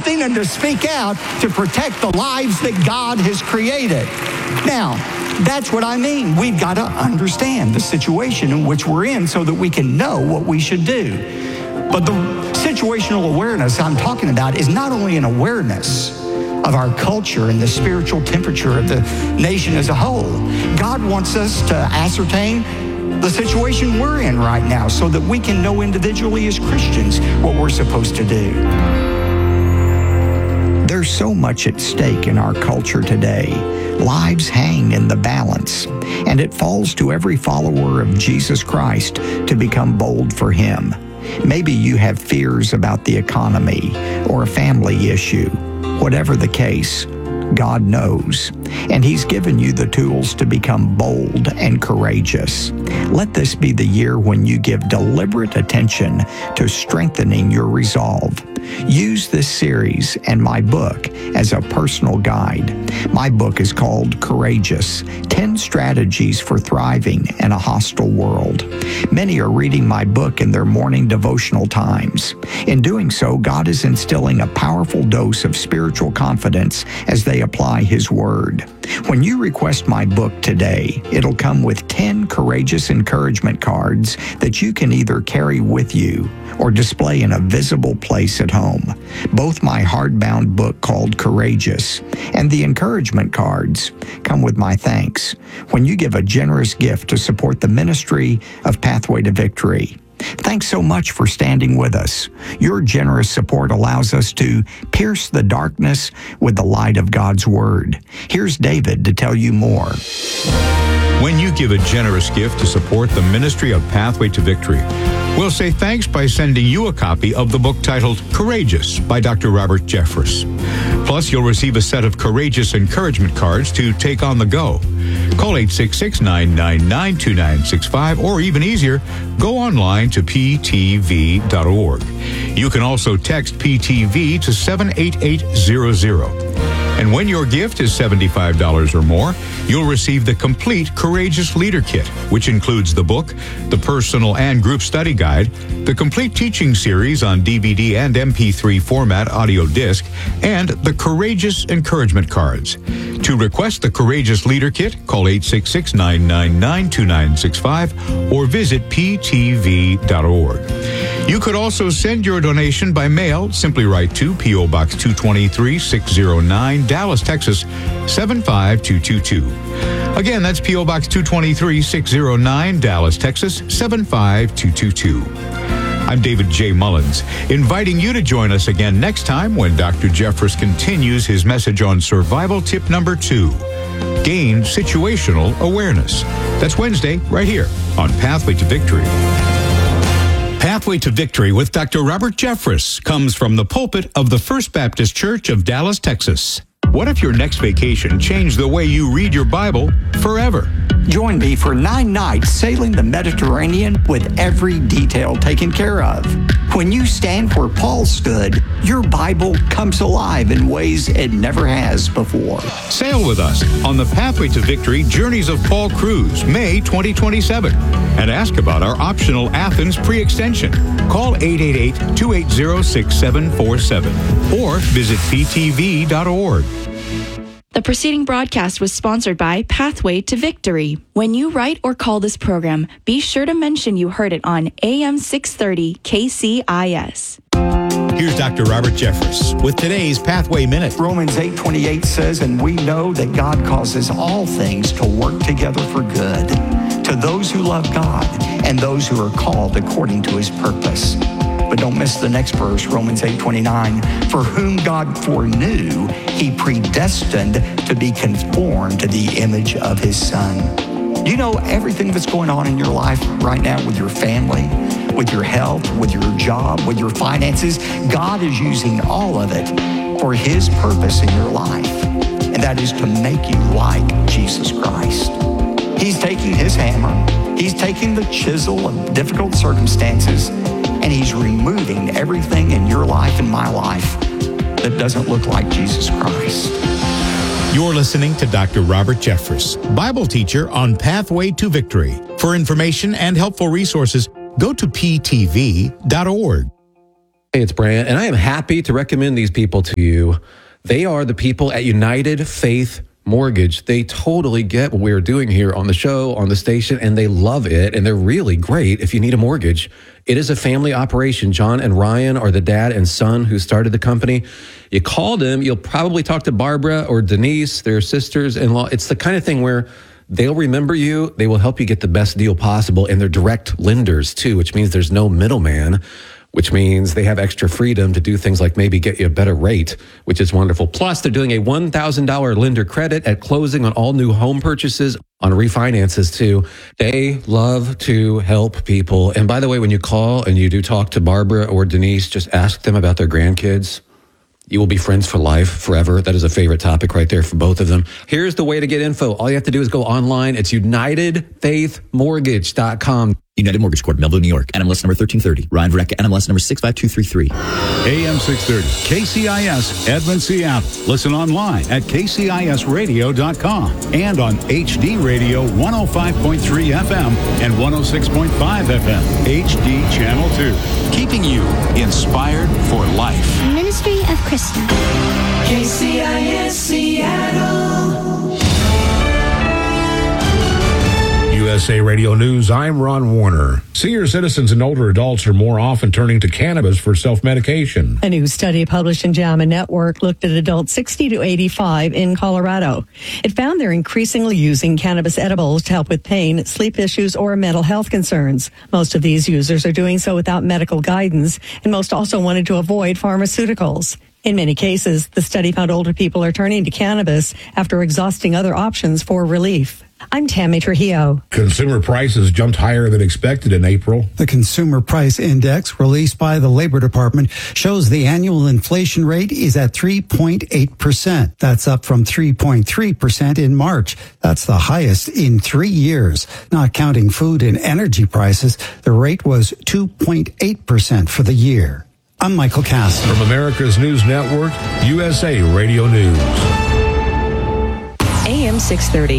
something and to speak out to protect the lives that God has created. Now, that's what I mean. We've got to understand the situation in which we're in so that we can know what we should do. But the situational awareness I'm talking about is not only an awareness of our culture and the spiritual temperature of the nation as a whole. God wants us to ascertain the situation we're in right now so that we can know individually as Christians what we're supposed to do. There's so much at stake in our culture today. Lives hang in the balance, and it falls to every follower of Jesus Christ to become bold for Him. Maybe you have fears about the economy or a family issue. Whatever the case, God knows, and He's given you the tools to become bold and courageous. Let this be the year when you give deliberate attention to strengthening your resolve. Use this series and my book as a personal guide. My book is called Courageous: 10 Strategies for Thriving in a Hostile World. Many are reading my book in their morning devotional times. In doing so, God is instilling a powerful dose of spiritual confidence as they apply His Word. When you request my book today, it'll come with 10 courageous encouragement cards that you can either carry with you or display in a visible place at home. Both my hardbound book called Courageous and the encouragement cards come with my thanks when you give a generous gift to support the ministry of Pathway to Victory. Thanks so much for standing with us. Your generous support allows us to pierce the darkness with the light of God's Word. Here's David to tell you more. When you give a generous gift to support the ministry of Pathway to Victory, we'll say thanks by sending you a copy of the book titled Courageous by Dr. Robert Jeffress. Plus, you'll receive a set of courageous encouragement cards to take on the go. Call 866-999-2965, or even easier, go online to ptv.org. You can also text PTV to 78800. And when your gift is $75 or more, you'll receive the complete Courageous Leader Kit, which includes the book, the personal and group study guide, the complete teaching series on DVD and MP3 format audio disc, and the Courageous Encouragement Cards. To request the Courageous Leader Kit, call 866-999-2965 or visit ptv.org. You could also send your donation by mail. Simply write to P.O. Box 223, 609, Dallas, Texas, 75222. Again, that's P.O. Box 223, 609, Dallas, Texas, 75222. I'm David J. Mullins, inviting you to join us again next time when Dr. Jeffress continues his message on survival tip number 2, gain situational awareness. That's Wednesday, right here on Pathway to Victory. Pathway to Victory with Dr. Robert Jeffress comes from the pulpit of the First Baptist Church of Dallas, Texas. What if your next vacation changed the way you read your Bible forever? Join me for 9 nights sailing the Mediterranean with every detail taken care of. When you stand where Paul stood, your Bible comes alive in ways it never has before. Sail with us on the Pathway to Victory Journeys of Paul Cruise, May 2027, and ask about our optional Athens pre-extension. Call 888-280-6747 or visit ptv.org. The preceding broadcast was sponsored by Pathway to Victory. When you write or call this program, be sure to mention you heard it on AM 630 KCIS. Here's Dr. Robert Jeffress with today's Pathway Minute. Romans 8:28 says, "And we know that God causes all things to work together for good, to those who love God and those who are called according to His purpose." But don't miss the next verse, Romans 8:29. "For whom God foreknew, He predestined to be conformed to the image of His Son." You know, everything that's going on in your life right now with your family, with your health, with your job, with your finances, God is using all of it for His purpose in your life. And that is to make you like Jesus Christ. He's taking His hammer, He's taking the chisel of difficult circumstances, and He's removing everything in your life and my life that doesn't look like Jesus Christ. You're listening to Dr. Robert Jeffress, Bible teacher on Pathway to Victory. For information and helpful resources, go to ptv.org. Hey, it's Brant, and I am happy to recommend these people to you. They are the people at United Faith Mortgage. They totally get what we're doing here on the show, on the station, and they love it, and they're really great if you need a mortgage. It is a family operation. John and Ryan are the dad and son who started the company. You call them, you'll probably talk to Barbara or Denise, their sisters-in-law. It's the kind of thing where they'll remember you, they will help you get the best deal possible, and they're direct lenders too, which means there's no middleman, which means they have extra freedom to do things like maybe get you a better rate, which is wonderful. Plus, they're doing a $1,000 lender credit at closing on all new home purchases, on refinances too. They love to help people. And by the way, when you call and you do talk to Barbara or Denise, just ask them about their grandkids. You will be friends for life, forever. That is a favorite topic right there for both of them. Here's the way to get info. All you have to do is go online. It's UnitedFaithMortgage.com. United Mortgage Corp, Melville, New York. NMLS number 1330. Ryan Verrecka, NMLS number 65233. AM 630, KCIS, Edmond, Seattle. Listen online at kcisradio.com and on HD Radio 105.3 FM and 106.5 FM. HD Channel 2. Keeping you inspired for life. Ministry of Christian. KCIS Seattle. USA Radio News, I'm Ron Warner. Senior citizens and older adults are more often turning to cannabis for self-medication. A new study published in JAMA Network looked at adults 60 to 85 in Colorado. It found they're increasingly using cannabis edibles to help with pain, sleep issues, or mental health concerns. Most of these users are doing so without medical guidance, and most also wanted to avoid pharmaceuticals. In many cases, the study found older people are turning to cannabis after exhausting other options for relief. I'm Tammy Trujillo. Consumer prices jumped higher than expected in April. The Consumer Price Index released by the Labor Department shows the annual inflation rate is at 3.8%. That's up from 3.3% in March. That's the highest in 3 years. Not counting food and energy prices, the rate was 2.8% for the year. I'm Michael Cass. From America's News Network, USA Radio News. AM 630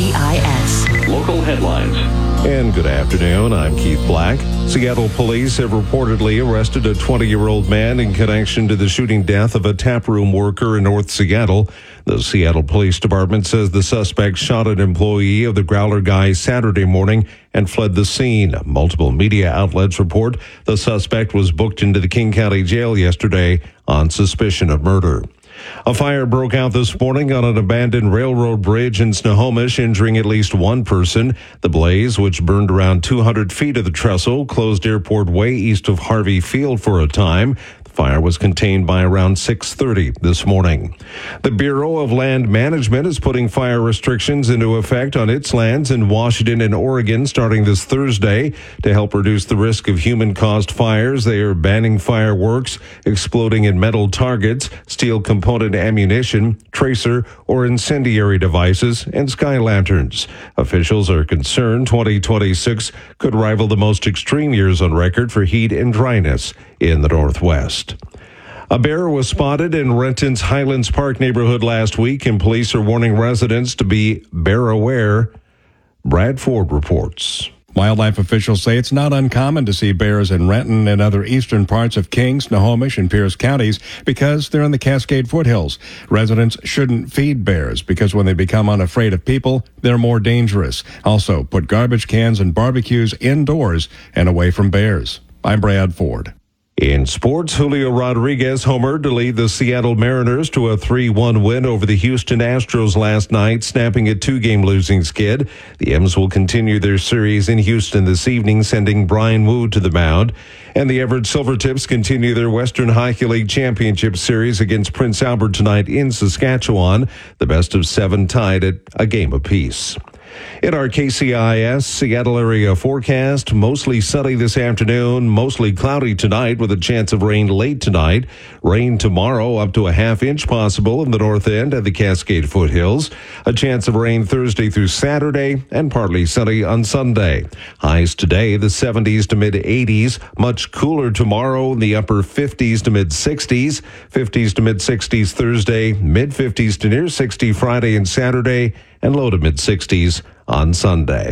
KCIS. Local headlines. And good afternoon. I'm Keith Black. Seattle police have reportedly arrested a 20-year-old man in connection to the shooting death of a taproom worker in North Seattle. The Seattle Police Department says the suspect shot an employee of the Growler Guy Saturday morning and fled the scene. Multiple media outlets report the suspect was booked into the King County Jail yesterday on suspicion of murder. A fire broke out this morning on an abandoned railroad bridge in Snohomish, injuring at least one person. The blaze, which burned around 200 feet of the trestle, closed Airport Way east of Harvey Field for a time. The fire was contained by around 6:30 this morning. The Bureau of Land Management is putting fire restrictions into effect on its lands in Washington and Oregon starting this Thursday. To help reduce the risk of human-caused fires, they are banning fireworks, exploding in metal targets, steel component ammunition, tracer or incendiary devices, and sky lanterns. Officials are concerned 2026 could rival the most extreme years on record for heat and dryness in the Northwest. A bear was spotted in Renton's Highlands Park neighborhood last week, and police are warning residents to be bear aware. Brad Ford reports. Wildlife officials say it's not uncommon to see bears in Renton and other eastern parts of King, Snohomish, and Pierce counties because they're in the Cascade foothills. Residents shouldn't feed bears because when they become unafraid of people, they're more dangerous. Also, put garbage cans and barbecues indoors and away from bears. I'm Brad Ford. In sports, Julio Rodriguez homered to lead the Seattle Mariners to a 3-1 win over the Houston Astros last night, snapping a 2-game losing skid. The M's will continue their series in Houston this evening, sending Brian Wu to the mound. And the Everett Silvertips continue their Western Hockey League Championship Series against Prince Albert tonight in Saskatchewan. The best of 7 tied at a game apiece. In our KCIS Seattle area forecast, mostly sunny this afternoon, mostly cloudy tonight with a chance of rain late tonight. Rain tomorrow up to a half-inch possible in the north end of the Cascade foothills. A chance of rain Thursday through Saturday and partly sunny on Sunday. Highs today, the 70s to mid-80s. Much cooler tomorrow in the upper 50s to mid-60s. 50s to mid-60s Thursday, mid-50s to near 60 Friday and Saturday, and low to mid-60s on Sunday.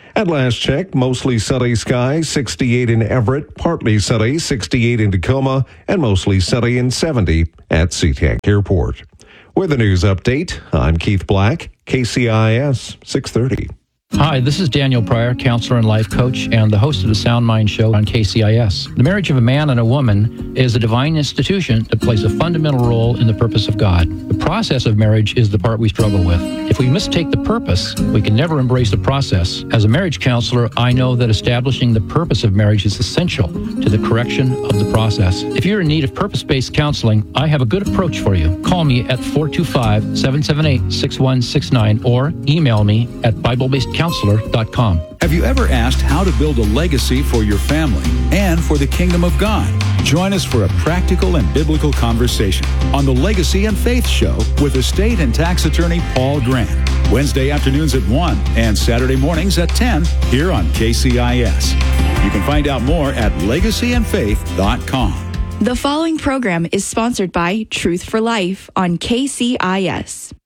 At last check, mostly sunny skies, 68 in Everett, partly sunny, 68 in Tacoma, and mostly sunny and 70 at SeaTac Airport. With a news update, I'm Keith Black, KCIS 630. Hi, this is Daniel Pryor, counselor and life coach, and the host of the Sound Mind Show on KCIS. The marriage of a man and a woman is a divine institution that plays a fundamental role in the purpose of God. The process of marriage is the part we struggle with. If we mistake the purpose, we can never embrace the process. As a marriage counselor, I know that establishing the purpose of marriage is essential to the correction of the process. If you're in need of purpose-based counseling, I have a good approach for you. Call me at 425-778-6169 or email me at BibleBasedCounselor.com. Have you ever asked how to build a legacy for your family and for the kingdom of God? Join us for a practical and biblical conversation on the Legacy and Faith Show with estate and tax attorney Paul Grant. Wednesday afternoons at 1 and Saturday mornings at 10 here on KCIS. You can find out more at legacyandfaith.com. The following program is sponsored by Truth for Life on KCIS.